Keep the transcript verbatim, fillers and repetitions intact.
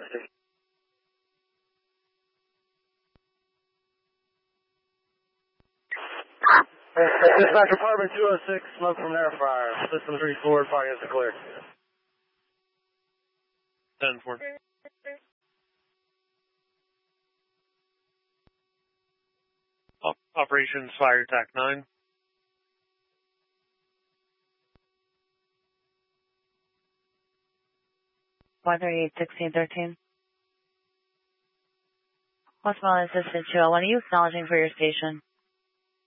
Dispatch Department two oh six, smoke from an air fryer. System three forward, fire is clear. ten four. Operations Fire Attack nine. one thirty-eight, sixteen, thirteen. Westmoreland Assistant two oh one, are you acknowledging for your station?